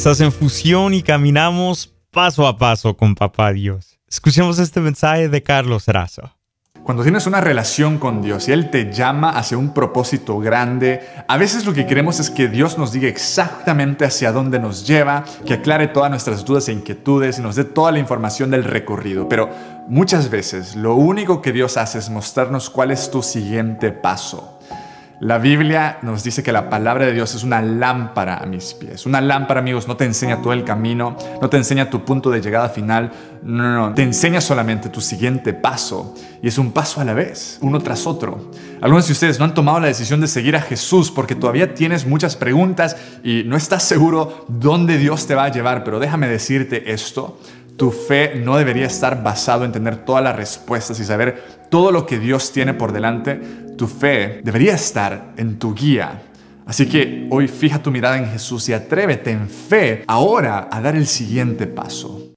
Estás en Fusión y caminamos paso a paso con Papá Dios. Escuchemos este mensaje de Carlos Razo. Cuando tienes una relación con Dios y Él te llama hacia un propósito grande, a veces lo que queremos es que Dios nos diga exactamente hacia dónde nos lleva, que aclare todas nuestras dudas e inquietudes y nos dé toda la información del recorrido. Pero muchas veces lo único que Dios hace es mostrarnos cuál es tu siguiente paso. La Biblia nos dice que la palabra de Dios es una lámpara a mis pies. Una lámpara, amigos, no te enseña todo el camino, no te enseña tu punto de llegada final. No, te enseña solamente tu siguiente paso. Y es un paso a la vez, uno tras otro. Algunos de ustedes no han tomado la decisión de seguir a Jesús porque todavía tienes muchas preguntas y no estás seguro dónde Dios te va a llevar. Pero déjame decirte esto. Tu fe no debería estar basado en tener todas las respuestas y saber todo lo que Dios tiene por delante. Tu fe debería estar en tu guía. Así que hoy fija tu mirada en Jesús y atrévete en fe ahora a dar el siguiente paso.